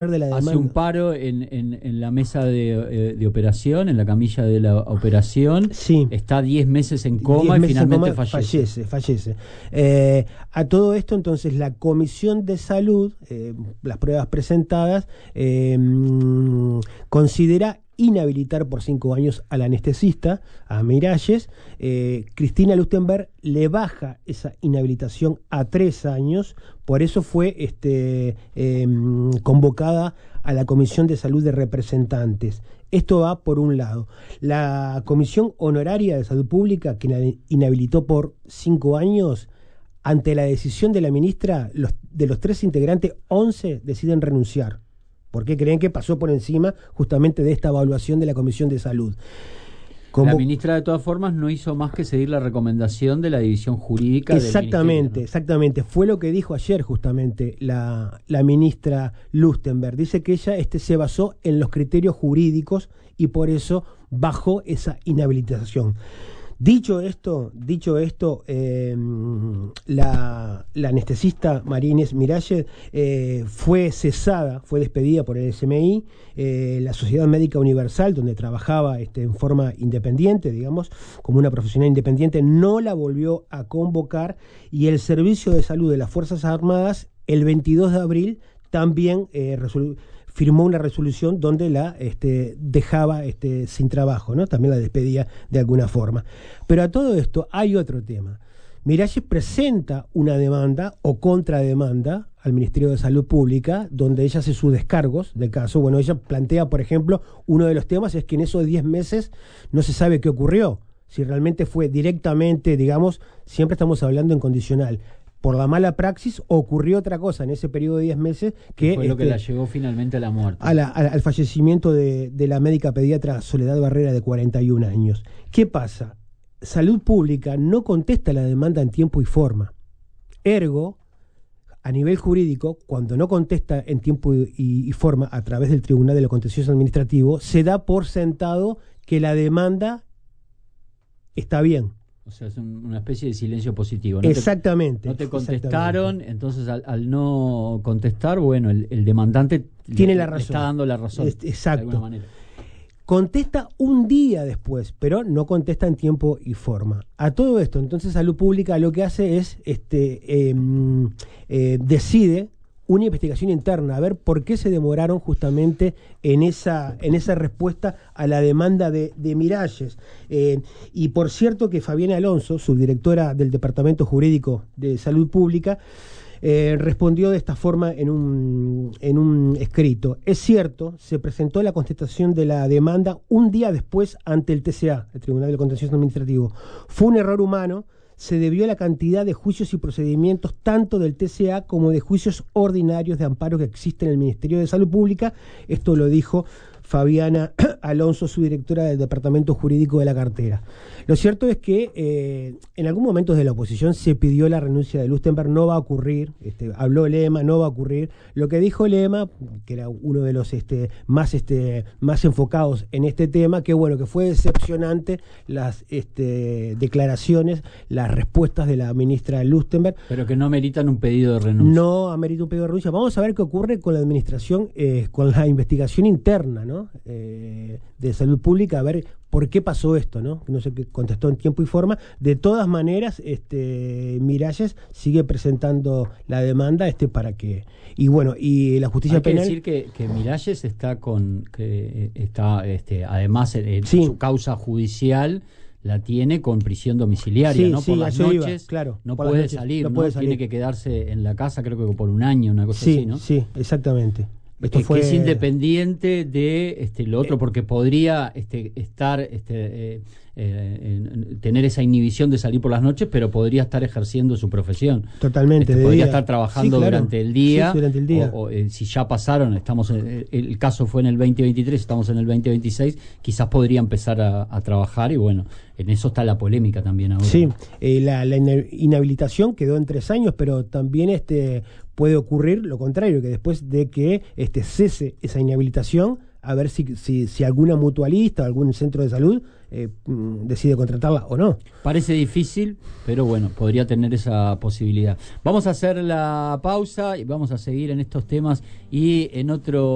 de la demanda. Hace un paro en la mesa de operación, en la camilla de la operación. Sí. Está 10 meses en coma y finalmente fallece. Fallece. A todo esto, entonces, la Comisión de Salud, las pruebas presentadas, considera inhabilitar por 5 años al anestesista, a Miralles. Cristina Lustenberg le baja esa inhabilitación a 3 años, por eso fue convocada a la Comisión de Salud de Representantes. Esto va por un lado. La Comisión Honoraria de Salud Pública, que la inhabilitó por 5 años, ante la decisión de la ministra, de los 3 integrantes, 11 deciden renunciar, porque creen que pasó por encima justamente de esta evaluación de la Comisión de Salud. La ministra, de todas formas, no hizo más que seguir la recomendación de la división jurídica del ministerio, ¿no? Exactamente. Fue lo que dijo ayer justamente la ministra Lustenberg. Dice que ella se basó en los criterios jurídicos y por eso bajó esa inhabilitación. Dicho esto, la anestesista María Inés Miralles fue cesada, fue despedida por el SMI, la Sociedad Médica Universal, donde trabajaba en forma independiente, digamos, como una profesional independiente, no la volvió a convocar, y el Servicio de Salud de las Fuerzas Armadas, el 22 de abril, también firmó una resolución donde la dejaba sin trabajo, ¿no? También la despedía de alguna forma. Pero a todo esto hay otro tema. Miralles presenta una demanda o contrademanda al Ministerio de Salud Pública, donde ella hace sus descargos del caso. Bueno, ella plantea, por ejemplo, uno de los temas es que en esos 10 meses no se sabe qué ocurrió, si realmente fue directamente, digamos, siempre estamos hablando en condicional, por la mala praxis, ocurrió otra cosa en ese periodo de 10 meses que fue lo que la llevó finalmente a la muerte. Al fallecimiento de la médica pediatra Soledad Barrera, de 41 años. ¿Qué pasa? Salud Pública no contesta la demanda en tiempo y forma. Ergo, a nivel jurídico, cuando no contesta en tiempo y forma a través del Tribunal de lo Contencioso Administrativo, se da por sentado que la demanda está bien. O sea, es una especie de silencio positivo. Exactamente. No te contestaron, entonces al no contestar, bueno, el demandante tiene la razón. Le está dando la razón. Exacto. De alguna manera. Contesta un día después, pero no contesta en tiempo y forma. A todo esto, entonces, Salud Pública lo que hace es decide una investigación interna, a ver por qué se demoraron justamente en esa respuesta a la demanda de Miralles. Y por cierto que Fabiana Alonso, subdirectora del Departamento Jurídico de Salud Pública, respondió de esta forma en un escrito. Es cierto, se presentó la contestación de la demanda un día después ante el TCA, el Tribunal de Contencioso Administrativo. Fue un error humano. Se debió a la cantidad de juicios y procedimientos tanto del TCA como de juicios ordinarios de amparo que existen en el Ministerio de Salud Pública. Esto lo dijo Fabiana Alonso, su directora del Departamento Jurídico de la cartera. Lo cierto es que en algún momento de la oposición se pidió la renuncia de Lustenberg. No va a ocurrir, habló Lema, no va a ocurrir. Lo que dijo Lema, que era uno de los más enfocados en este tema, que bueno, que fue decepcionante las declaraciones, las respuestas de la ministra Lustenberg. Pero que no ameritan un pedido de renuncia. No amerita un pedido de renuncia. Vamos a ver qué ocurre con la administración, con la investigación interna, ¿no? De Salud Pública, a ver por qué pasó esto, ¿no? No sé qué contestó en tiempo y forma. De todas maneras, Miralles sigue presentando la demanda para que... Y bueno, y la justicia penal... Hay que decir que Miralles está además en su causa judicial la tiene con prisión domiciliaria, ¿no? Por las noches, claro, no puede salir, ¿no? Tiene que quedarse en la casa, creo que por un año, una cosa así, ¿no? Sí, exactamente. Que es independiente de lo otro, porque podría tener esa inhibición de salir por las noches, pero podría estar ejerciendo su profesión. Totalmente. Podría estar trabajando durante el día. Sí, durante el día. O si ya pasaron, el caso fue en el 2023, estamos en el 2026, quizás podría empezar a trabajar, y bueno, en eso está la polémica también ahora. Sí, la inhabilitación quedó en 3 años, pero también puede ocurrir lo contrario, que después de que cese esa inhabilitación, a ver si alguna mutualista o algún centro de salud decide contratarla o no. Parece difícil, pero bueno, podría tener esa posibilidad. Vamos a hacer la pausa y vamos a seguir en estos temas y en otro...